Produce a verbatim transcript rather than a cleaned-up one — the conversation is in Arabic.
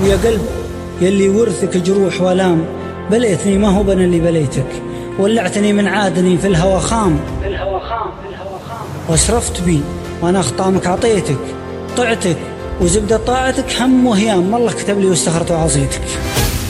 ويا قلب يلي ورثك جروح والام، بليتني ما هو بنا اللي بليتك، ولعتني من عادني في الهوى خام، في الهوى خام في الهوى خام واشرفت بي وانا خطامك عطيتك، طعتك وزبدة طاعتك هم وهيام، الله كتب لي واستخرت وعصيتك.